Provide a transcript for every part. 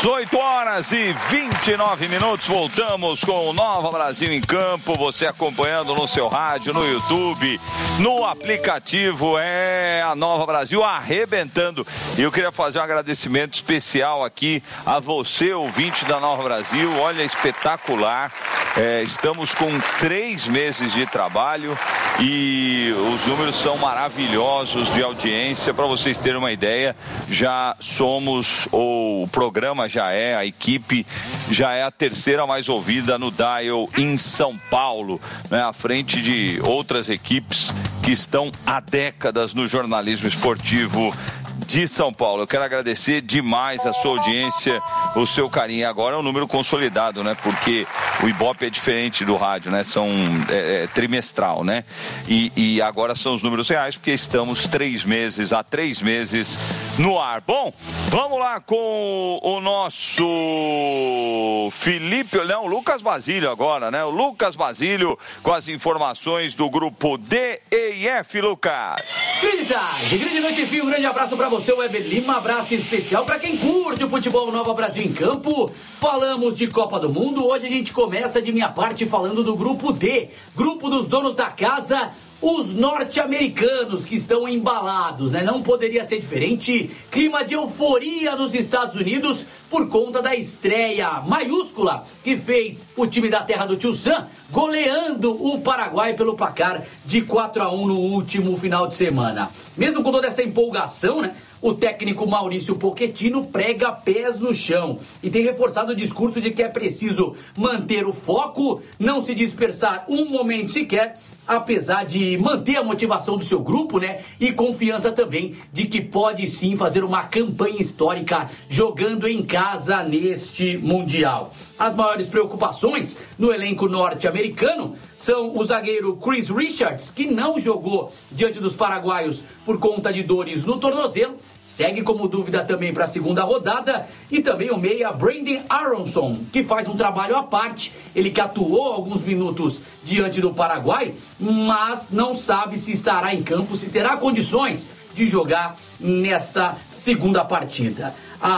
18 horas e 29 minutos, voltamos com o Nova Brasil em Campo, você acompanhando no seu rádio, no YouTube, no aplicativo, a Nova Brasil arrebentando. E eu queria fazer um agradecimento especial aqui a você, ouvinte da Nova Brasil, olha, espetacular, estamos com 3 meses de trabalho e os números são maravilhosos de audiência. Para vocês terem uma ideia, já somos, o programa já é, a equipe já é a 3ª mais ouvida no Dial em São Paulo, né, à frente de outras equipes que estão há décadas no jornalismo esportivo de São Paulo. Eu quero agradecer demais a sua audiência, o seu carinho. Agora é um número consolidado, né? Porque o Ibope é diferente do rádio, né? São trimestral, né? E agora são os números reais, porque estamos 3 meses no ar. Bom, vamos lá com o nosso Felipe, não, o Lucas Basílio agora, né? O Lucas Basílio com as informações do grupo D, E e F, Lucas. Grande tarde, grande noite, enfim, um grande abraço pra você, Weber Lima, um abraço especial pra quem curte o futebol Nova Brasil em Campo. Falamos de Copa do Mundo, hoje a gente começa de minha parte falando do grupo D, grupo dos donos da casa, os norte-americanos que estão embalados, né? Não poderia ser diferente. Clima de euforia nos Estados Unidos por conta da estreia maiúscula que fez o time da terra do Tio Sam, goleando o Paraguai pelo placar de 4-1 no último final de semana. Mesmo com toda essa empolgação, né? O técnico Maurício Pochettino prega pés no chão e tem reforçado o discurso de que é preciso manter o foco, não se dispersar um momento sequer, apesar de manter a motivação do seu grupo, né? E confiança também de que pode sim fazer uma campanha histórica jogando em casa neste Mundial. As maiores preocupações no elenco norte-americano são o zagueiro Chris Richards, que não jogou diante dos paraguaios por conta de dores no tornozelo, segue como dúvida também para a segunda rodada, e também o meia Brandon Aronson, que faz um trabalho à parte, ele que atuou alguns minutos diante do Paraguai, mas não sabe se estará em campo, se terá condições de jogar nesta segunda partida.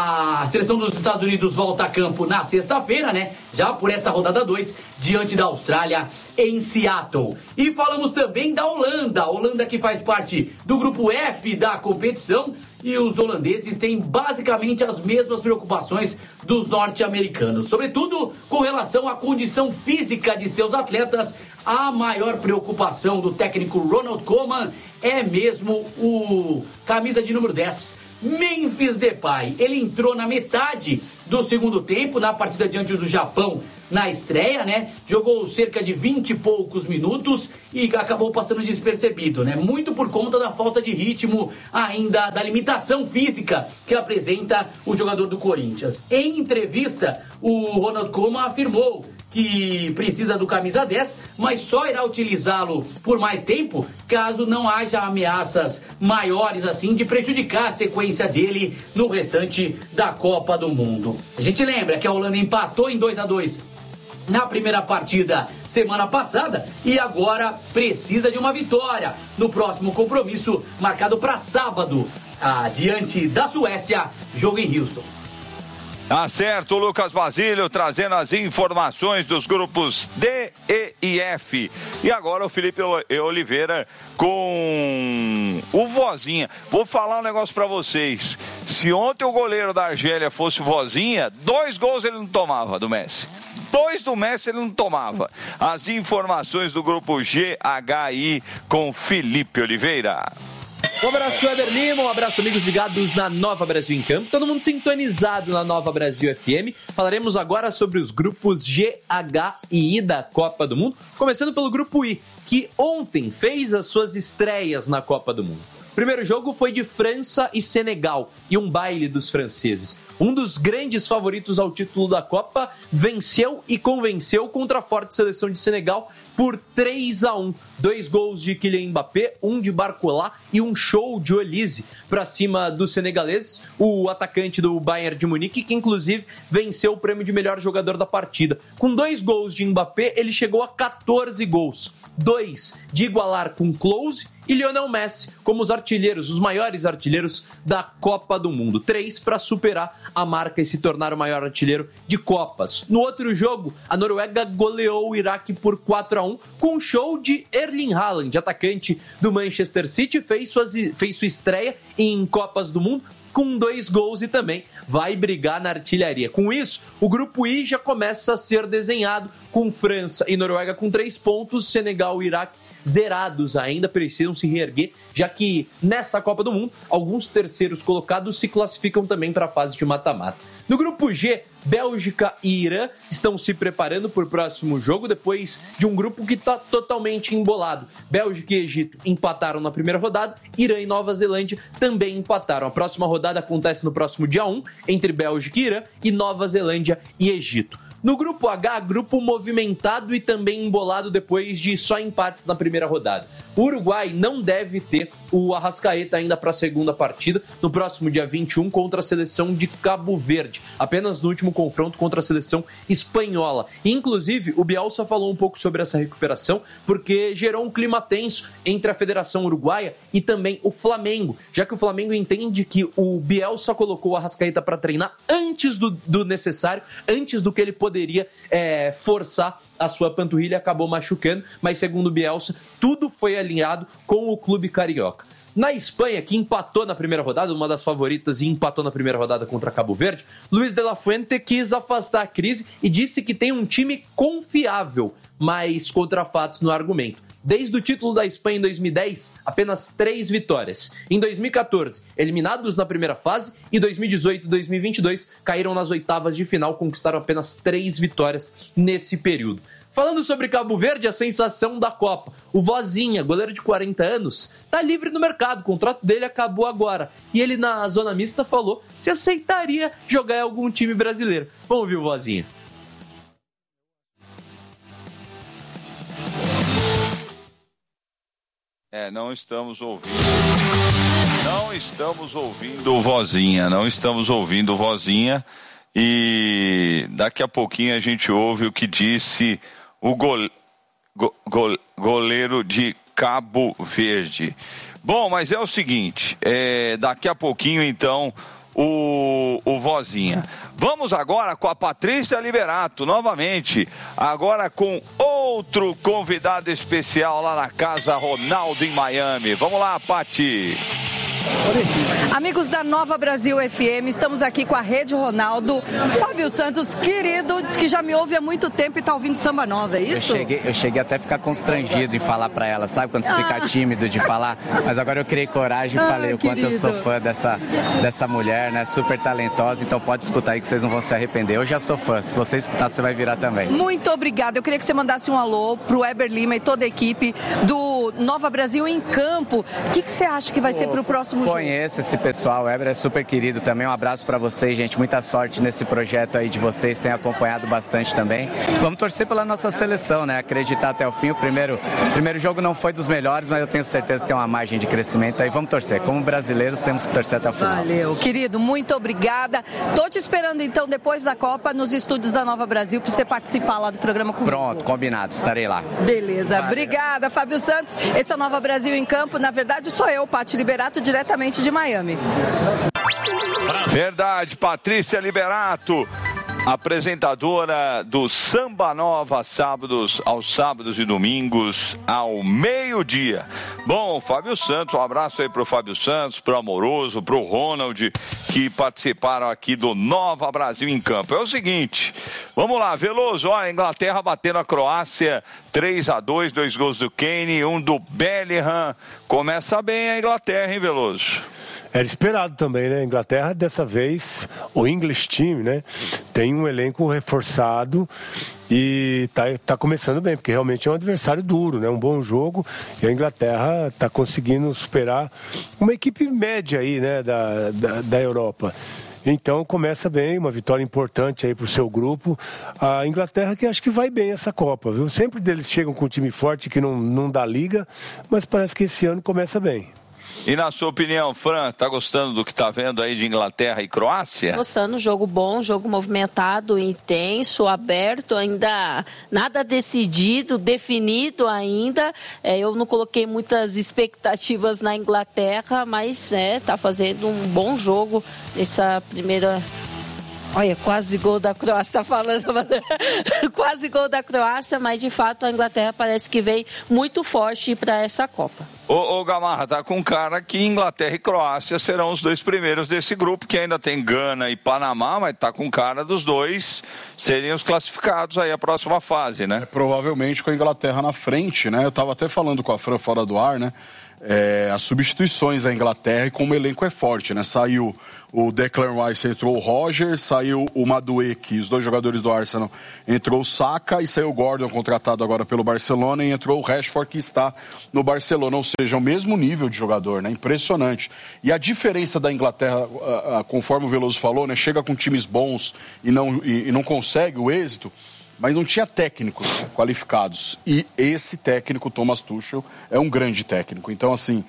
A seleção dos Estados Unidos volta a campo na sexta-feira, né? Já por essa rodada 2, diante da Austrália em Seattle. E falamos também da Holanda. A Holanda que faz parte do grupo F da competição. E os holandeses têm basicamente as mesmas preocupações dos norte-americanos. Sobretudo com relação à condição física de seus atletas. A maior preocupação do técnico Ronald Koeman é mesmo o camisa de número 10, Memphis Depay. Ele entrou na metade do segundo tempo, na partida diante do Japão, na estreia, né? Jogou cerca de 20 e poucos minutos e acabou passando despercebido, né? Muito por conta da falta de ritmo, ainda da limitação física que apresenta o jogador do Corinthians. Em entrevista, o Ronald Koeman afirmou que precisa do camisa 10, mas só irá utilizá-lo por mais tempo caso não haja ameaças maiores assim de prejudicar a sequência dele no restante da Copa do Mundo. A gente lembra que a Holanda empatou em 2-2 na primeira partida semana passada e agora precisa de uma vitória no próximo compromisso marcado para sábado, diante da Suécia, jogo em Houston. Tá certo, o Lucas Basílio trazendo as informações dos grupos D, E e F. E agora o Felipe Oliveira com o Vozinha. Vou falar um negócio pra vocês. Se ontem o goleiro da Argélia fosse o Vozinha, 2 gols ele não tomava do Messi. 2 do Messi ele não tomava. As informações do grupo GHI com Felipe Oliveira. Um abraço, Weber Lima, um abraço, amigos ligados na Nova Brasil em Campo, todo mundo sintonizado na Nova Brasil FM. Falaremos agora sobre os grupos G, H e I da Copa do Mundo, começando pelo grupo I, que ontem fez as suas estreias na Copa do Mundo. O primeiro jogo foi de França e Senegal, e um baile dos franceses. Um dos grandes favoritos ao título da Copa venceu e convenceu contra a forte seleção de Senegal por 3-1. 2 gols de Kylian Mbappé, um de Barcola e um show de Olise para cima dos senegaleses. O atacante do Bayern de Munique, que inclusive venceu o prêmio de melhor jogador da partida. Com 2 gols de Mbappé, ele chegou a 14 gols. 2 de igualar com Klose e Lionel Messi como os artilheiros, os maiores artilheiros da Copa do Mundo. 3 para superar a marca e se tornar o maior artilheiro de Copas. No outro jogo, a Noruega goleou o Iraque por 4-1 com um show de Erling Haaland, atacante do Manchester City, fez sua estreia em Copas do Mundo com 2 gols e também vai brigar na artilharia. Com isso, o grupo I já começa a ser desenhado, com França e Noruega com 3 pontos, Senegal e Iraque zerados ainda, precisam se reerguer, já que nessa Copa do Mundo, alguns terceiros colocados se classificam também para a fase de mata-mata. No grupo G, Bélgica e Irã estão se preparando para o próximo jogo, depois de um grupo que está totalmente embolado. Bélgica e Egito empataram na primeira rodada, Irã e Nova Zelândia também empataram. A próxima rodada acontece no próximo dia 1, entre Bélgica e Irã, e Nova Zelândia e Egito. No grupo H, grupo movimentado e também embolado depois de só empates na primeira rodada. O Uruguai não deve ter o Arrascaeta ainda para a segunda partida, no próximo dia 21, contra a seleção de Cabo Verde, apenas no último confronto contra a seleção espanhola. Inclusive, o Bielsa falou um pouco sobre essa recuperação, porque gerou um clima tenso entre a Federação Uruguaia e também o Flamengo, já que o Flamengo entende que o Bielsa colocou o Arrascaeta para treinar antes do necessário, antes do que ele poderia forçar a sua panturrilha, acabou machucando, mas segundo o Bielsa, tudo foi alinhado com o clube carioca. Na Espanha, que empatou na primeira rodada, uma das favoritas, e empatou na primeira rodada contra Cabo Verde, Luis de la Fuente quis afastar a crise e disse que tem um time confiável, mas contra fatos no argumento. Desde o título da Espanha em 2010, apenas 3 vitórias. Em 2014, eliminados na primeira fase, e 2018 e 2022 caíram nas oitavas de final, conquistaram apenas 3 vitórias nesse período. Falando sobre Cabo Verde, a sensação da Copa. O Vozinha, goleiro de 40 anos, tá livre no mercado, o contrato dele acabou agora. E ele na zona mista falou se aceitaria jogar em algum time brasileiro. Vamos ouvir o Vozinha. Não estamos ouvindo. Não estamos ouvindo o Vozinha. E daqui a pouquinho a gente ouve o que disse o goleiro de Cabo Verde. Bom, mas é o seguinte, daqui a pouquinho então o Vozinha. Vamos agora com a Patrícia Liberato, novamente, agora com outro convidado especial lá na Casa Ronaldo em Miami. Vamos lá, Pati. Amigos da Nova Brasil FM, estamos aqui com a Rede Ronaldo. Fábio Santos, querido, diz que já me ouve há muito tempo e tá ouvindo samba nova, é isso? Eu cheguei até a ficar constrangido em falar pra ela, sabe? Quando você fica tímido de falar. Mas agora eu criei coragem e falei o quanto eu sou fã dessa mulher, né? Super talentosa, então pode escutar aí que vocês não vão se arrepender. Eu já sou fã, se você escutar, você vai virar também. Muito obrigada. Eu queria que você mandasse um alô pro Weber Lima e toda a equipe do Nova Brasil em Campo. O que você acha que vai ser pro próximo jogo? Conheço esse pessoal, o Weber é super querido também, um abraço pra vocês, gente, muita sorte nesse projeto aí de vocês, tem acompanhado bastante também. Vamos torcer pela nossa seleção, né, acreditar até o fim. O primeiro jogo não foi dos melhores, mas eu tenho certeza que tem uma margem de crescimento aí, vamos torcer, como brasileiros temos que torcer até o final. Valeu, querido, muito obrigada. Tô te esperando então depois da Copa nos estúdios da Nova Brasil pra você participar lá do programa comigo. Pronto, combinado, estarei lá. Beleza, valeu. Obrigada, Fábio Santos. Esse é o Nova Brasil em Campo, na verdade sou eu, Pati Liberato, diretamente de Miami. Verdade, Patrícia Liberato, apresentadora do Samba Nova, aos sábados e domingos, ao meio-dia. Bom, Fábio Santos, um abraço aí pro Fábio Santos, pro Amoroso, pro Ronald, que participaram aqui do Nova Brasil em Campo. É o seguinte, vamos lá, Veloso, a Inglaterra batendo a Croácia 3-2, 2 gols do Kane, um do Bellingham. Começa bem a Inglaterra, hein, Veloso? Era esperado também, né? A Inglaterra, dessa vez, o English Team, né? Tem um elenco reforçado e tá começando bem, porque realmente é um adversário duro, né? Um bom jogo, e a Inglaterra tá conseguindo superar uma equipe média aí, né? Da Europa. Então começa bem, uma vitória importante aí pro seu grupo. A Inglaterra que acho que vai bem essa Copa, viu? Sempre eles chegam com um time forte que não dá liga, mas parece que esse ano começa bem. E na sua opinião, Fran, tá gostando do que tá vendo aí de Inglaterra e Croácia? Gostando, jogo bom, jogo movimentado, intenso, aberto, ainda nada decidido, definido ainda. Eu não coloquei muitas expectativas na Inglaterra, mas tá fazendo um bom jogo nessa primeira... Olha, quase gol da Croácia, tá falando. Quase gol da Croácia, mas de fato a Inglaterra parece que vem muito forte para essa Copa. Ô Gamarra, tá com cara que Inglaterra e Croácia serão os 2 primeiros desse grupo, que ainda tem Gana e Panamá, mas tá com cara dos 2 serem os classificados aí a próxima fase, né? Provavelmente com a Inglaterra na frente, né? Eu tava até falando com a Fran fora do ar, né? As substituições da Inglaterra e como o elenco é forte, né? Saiu o Declan Rice, entrou o Roger, saiu o Madueke, os 2 jogadores do Arsenal, entrou o Saka e saiu o Gordon, contratado agora pelo Barcelona, e entrou o Rashford, que está no Barcelona, ou seja, o mesmo nível de jogador, né? Impressionante. E a diferença da Inglaterra, conforme o Veloso falou, né? Chega com times bons e não consegue o êxito, mas não tinha técnicos qualificados. E esse técnico, Thomas Tuchel, é um grande técnico. Então, assim,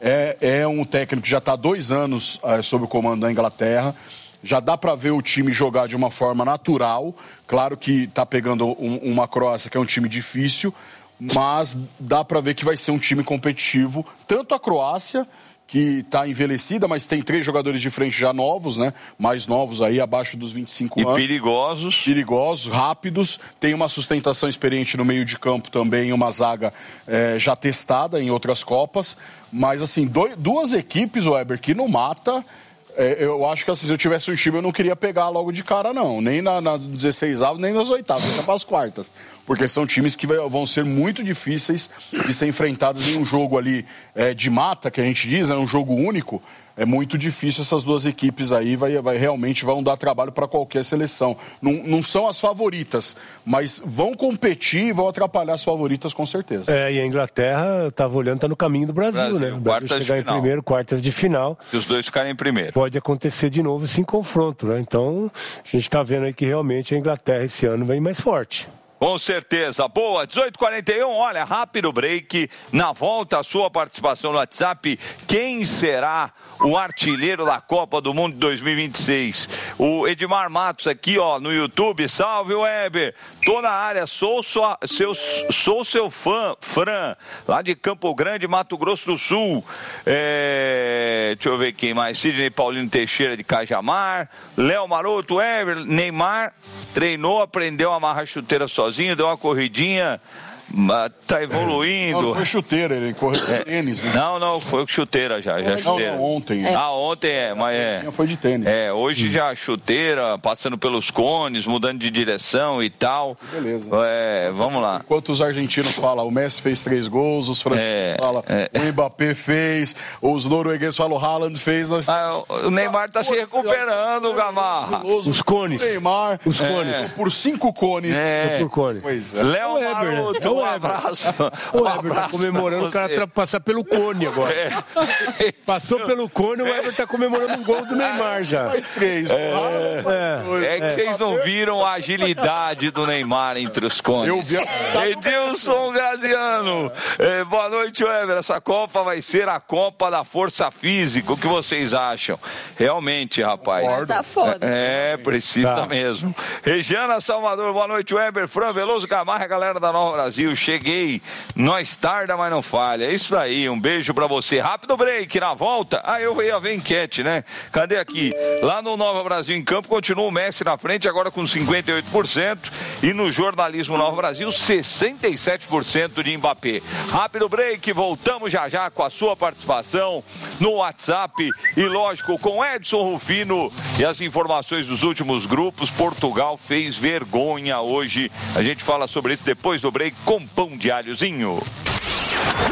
é um técnico que já está há 2 anos sob o comando da Inglaterra. Já dá para ver o time jogar de uma forma natural. Claro que está pegando uma Croácia, que é um time difícil, mas dá para ver que vai ser um time competitivo. Tanto a Croácia, que está envelhecida, mas tem 3 jogadores de frente já novos, né? Mais novos aí, abaixo dos 25 anos. E perigosos. Perigosos, rápidos. Tem uma sustentação experiente no meio de campo também, uma zaga já testada em outras Copas. Mas, assim, 2 equipes, Weber, que não mata... eu acho que assim, se eu tivesse um time eu não queria pegar logo de cara, não. Nem na 16ª, nem nas 8ª, até para as quartas. Porque são times que vão ser muito difíceis de ser enfrentados em um jogo ali de mata, que a gente diz, um jogo único. É muito difícil, essas 2 equipes aí realmente vão dar trabalho para qualquer seleção. Não são as favoritas, mas vão competir e vão atrapalhar as favoritas com certeza. E a Inglaterra, eu estava olhando, está no caminho do Brasil, né? O Brasil chegar em primeiro, quartas de final. Se os 2 ficarem em primeiro. Pode acontecer de novo esse confronto, né? Então, a gente está vendo aí que realmente a Inglaterra esse ano vem mais forte. Com certeza. Boa, 18h41, olha, rápido break. Na volta, a sua participação no WhatsApp. Quem será o artilheiro da Copa do Mundo de 2026? O Edmar Matos aqui, ó, no YouTube. Salve, Weber. Tô na área, sou seu fã, Fran, lá de Campo Grande, Mato Grosso do Sul. Deixa eu ver quem mais. Sidney Paulino Teixeira de Cajamar. Léo Maroto, Weber, Neymar treinou, aprendeu a amarrar chuteira sozinho, deu uma corridinha, tá evoluindo. Não, foi chuteira, ele correu de tênis. Né? Não, foi chuteira já chuteira. Não, ontem. Ontem mas foi de tênis. Hoje já chuteira, passando pelos cones, mudando de direção e tal. Beleza. Vamos lá. Enquanto os argentinos falam, o Messi fez 3 gols, os franceses falam, o Mbappé fez, os noruegueses falam, o Haaland fez. O Neymar tá se recuperando, Gamarra. Os cones. O Neymar, os cones. Por 5 cones. Por cone. Pois é. Léo Maroto, um abraço. O Weber tá comemorando, o cara passar pelo cone agora. Passou pelo cone, o Weber tá comemorando um gol do Neymar já. Mais 3. Que vocês não viram a agilidade do Neymar entre os cones. Eu vi. Edilson Graziano. Boa noite, Weber. Essa Copa vai ser a Copa da Força Física. O que vocês acham? Realmente, rapaz. Tá foda. Precisa mesmo. Regiana Salvador, boa noite, Weber. Fran Veloso, Gamarra, galera da Nova Brasil. Cheguei, nós tarda, mas não falha. É isso aí, um beijo pra você. Rápido break, na volta. Eu ia ver enquete, né? Cadê aqui? Lá no Nova Brasil em Campo, continua o Messi na frente, agora com 58%. E no jornalismo Nova Brasil, 67% de Mbappé. Rápido break, voltamos já com a sua participação no WhatsApp. E lógico, com Edson Rufino e as informações dos últimos grupos. Portugal fez vergonha hoje. A gente fala sobre isso depois do break com pão de alhozinho.